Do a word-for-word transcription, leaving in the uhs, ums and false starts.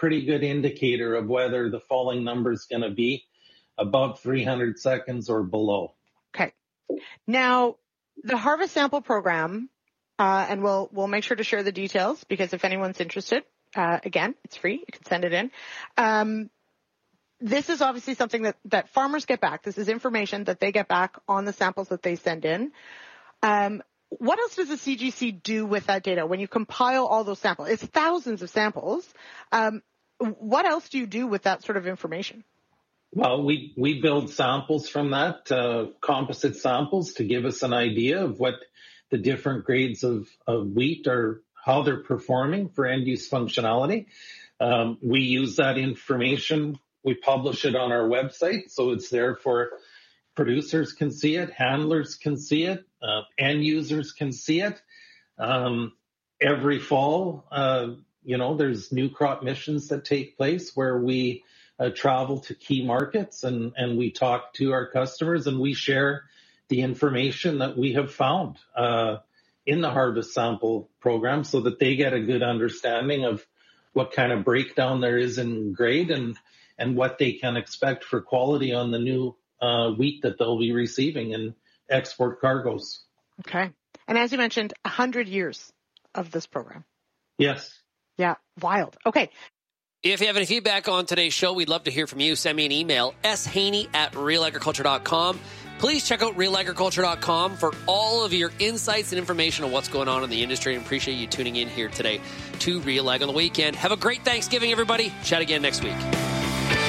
pretty good indicator of whether the falling number is going to be above three hundred seconds or below. Okay. Now, the Harvest Sample Program, uh, and we'll we'll make sure to share the details because if anyone's interested, uh, again, it's free. You can send it in. Um, this is obviously something that, that farmers get back. This is information that they get back on the samples that they send in. Um, what else does the C G C do with that data when you compile all those samples? It's thousands of samples. Um, what else do you do with that sort of information? Well, we, we build samples from that, uh, composite samples to give us an idea of what the different grades of, of wheat are, how they're performing for end-use functionality. Um, we use that information. We publish it on our website, so it's there for producers can see it, handlers can see it, uh, end users can see it. Um, every fall, uh, you know, there's new crop missions that take place where we uh, travel to key markets and, and we talk to our customers and we share the information that we have found uh, in the Harvest Sample Program so that they get a good understanding of what kind of breakdown there is in grade and, and what they can expect for quality on the new uh, wheat that they'll be receiving in export cargoes. Okay. And as you mentioned, one hundred years of this program. Yes. Yeah, wild. Okay. If you have any feedback on today's show, we'd love to hear from you. Send me an email, s haney at real agriculture dot com. Please check out real agriculture dot com for all of your insights and information on what's going on in the industry. And appreciate you tuning in here today to Real Ag on the Weekend. Have a great Thanksgiving, everybody. Chat again next week.